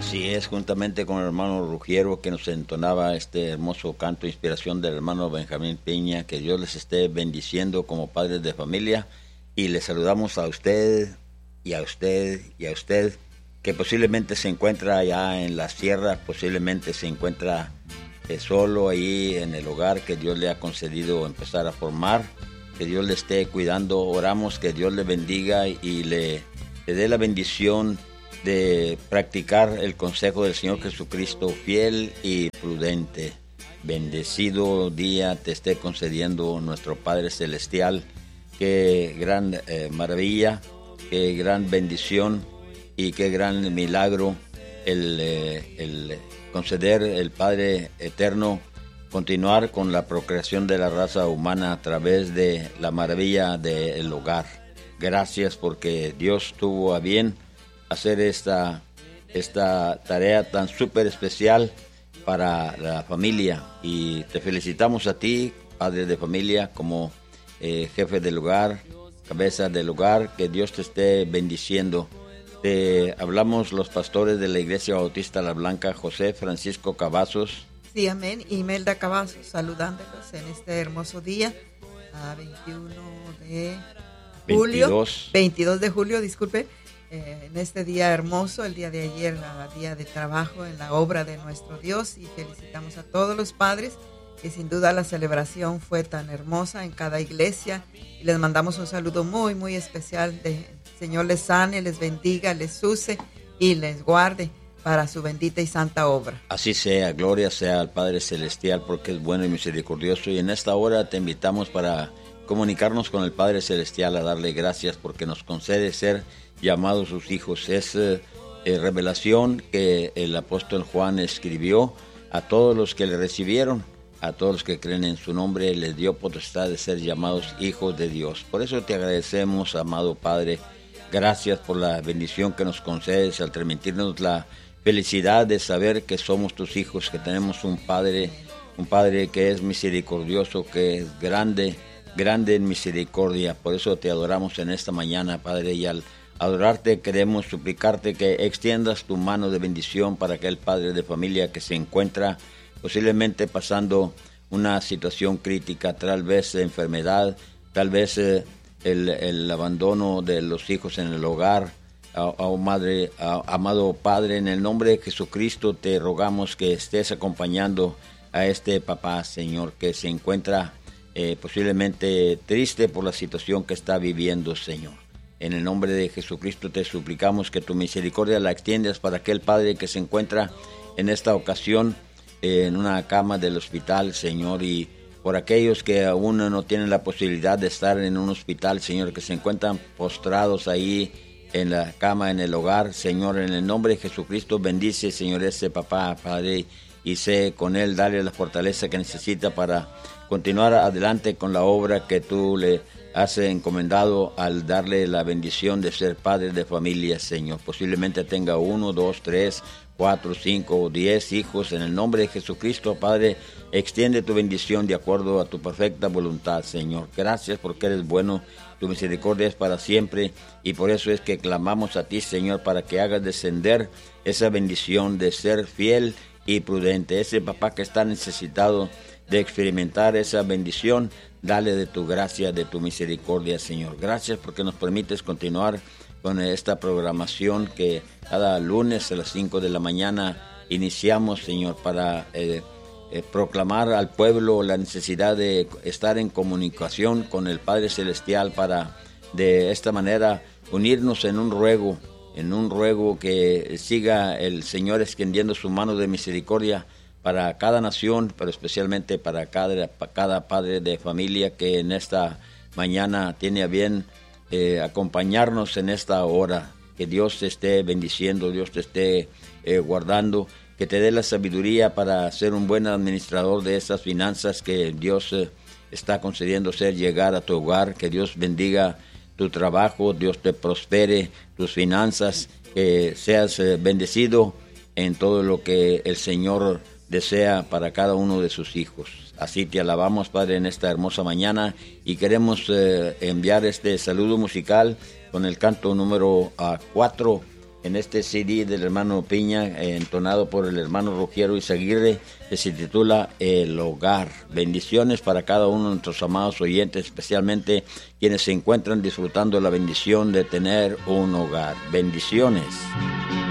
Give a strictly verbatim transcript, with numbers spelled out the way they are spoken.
Así es, juntamente con el hermano Rugiero que nos entonaba este hermoso canto, inspiración del hermano Benjamín Piña. Que Dios les esté bendiciendo como padres de familia, y les saludamos a usted y a usted y a usted que posiblemente se encuentra allá en la sierra, posiblemente se encuentra eh, solo ahí en el hogar que Dios le ha concedido empezar a formar. Que Dios le esté cuidando. Oramos que Dios le bendiga y le, le dé la bendición de practicar el consejo del Señor Jesucristo, fiel y prudente. Bendecido día te esté concediendo nuestro Padre Celestial. Qué gran eh, maravilla, qué gran bendición y qué gran milagro el, eh, el conceder el Padre Eterno continuar con la procreación de la raza humana a través de la maravilla del hogar. Gracias porque Dios tuvo a bien hacer esta, esta tarea tan súper especial para la familia, y te felicitamos a ti, padre de familia, como eh, jefe del hogar, cabeza del hogar. Que Dios te esté bendiciendo. Te hablamos los pastores de la Iglesia Bautista La Blanca, José Francisco Cavazos. Sí, amén. Imelda Cavazos, saludándolos en este hermoso día, a veintiuno de julio. veintidós. veintidós de julio, disculpe. Eh, en este día hermoso, el día de ayer, el día de trabajo en la obra de nuestro Dios, y felicitamos a todos los padres, que sin duda la celebración fue tan hermosa en cada iglesia, y les mandamos un saludo muy, muy especial. De el Señor les sane, les bendiga, les use y les guarde para su bendita y santa obra. Así sea, gloria sea al Padre Celestial, porque es bueno y misericordioso, y en esta hora te invitamos para comunicarnos con el Padre Celestial, a darle gracias porque nos concede ser llamados sus hijos. Es eh, eh, revelación que el apóstol Juan escribió a todos los que le recibieron, a todos los que creen en su nombre, les dio potestad de ser llamados hijos de Dios. Por eso te agradecemos, amado Padre, gracias por la bendición que nos concedes al transmitirnos la felicidad de saber que somos tus hijos, que tenemos un Padre, un Padre que es misericordioso, que es grande, grande en misericordia. Por eso te adoramos en esta mañana, Padre, y al adorarte queremos suplicarte que extiendas tu mano de bendición para aquel padre de familia que se encuentra posiblemente pasando una situación crítica, tal vez enfermedad, tal vez eh, el, el abandono de los hijos en el hogar. A, a madre, a, amado Padre, en el nombre de Jesucristo te rogamos que estés acompañando a este papá, Señor, que se encuentra eh, posiblemente triste por la situación que está viviendo, Señor. En el nombre de Jesucristo te suplicamos que tu misericordia la extiendas para aquel padre que se encuentra en esta ocasión eh, en una cama del hospital, Señor, y por aquellos que aún no tienen la posibilidad de estar en un hospital, Señor, que se encuentran postrados ahí en la cama, en el hogar, Señor, en el nombre de Jesucristo, bendice, Señor, ese papá, Padre, y sé con él, dale la fortaleza que necesita para continuar adelante con la obra que tú le has encomendado al darle la bendición de ser padre de familia, Señor. Posiblemente tenga uno, dos, tres, cuatro, cinco o diez hijos. En el nombre de Jesucristo, Padre, extiende tu bendición de acuerdo a tu perfecta voluntad, Señor. Gracias porque eres bueno, tu misericordia es para siempre, y por eso es que clamamos a ti, Señor, para que hagas descender esa bendición de ser fiel y prudente. Ese papá que está necesitado de experimentar esa bendición, dale de tu gracia, de tu misericordia, Señor. Gracias porque nos permites continuar con esta programación que cada lunes a las cinco de la mañana iniciamos, Señor, para eh, eh, proclamar al pueblo la necesidad de estar en comunicación con el Padre Celestial, para de esta manera unirnos en un ruego, en un ruego que siga el Señor extendiendo su mano de misericordia para cada nación, pero especialmente para cada, para cada padre de familia que en esta mañana tiene a bien eh, acompañarnos en esta hora. Que Dios te esté bendiciendo, Dios te esté eh, guardando, que te dé la sabiduría para ser un buen administrador de esas finanzas que Dios eh, está concediendo ser llegar a tu hogar. Que Dios bendiga tu trabajo, Dios te prospere tus finanzas, que seas eh, bendecido en todo lo que el Señor desea para cada uno de sus hijos. Así te alabamos, Padre, en esta hermosa mañana, y queremos eh, enviar este saludo musical con el canto número uh, cuatro en este C D del hermano Piña, eh, entonado por el hermano Rugiero Izaguirre, que se titula El Hogar. Bendiciones para cada uno de nuestros amados oyentes, especialmente quienes se encuentran disfrutando la bendición de tener un hogar. Bendiciones.